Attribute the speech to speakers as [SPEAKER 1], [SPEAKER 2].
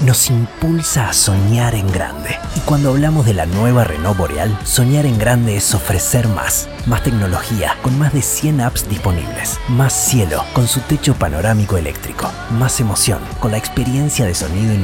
[SPEAKER 1] nos impulsa a soñar en grande. Y cuando hablamos de la nueva Renault Boreal, soñar en grande es ofrecer más. Más tecnología, con más de 100 apps disponibles. Más cielo, con su techo panorámico eléctrico. Más emoción, con la experiencia de sonido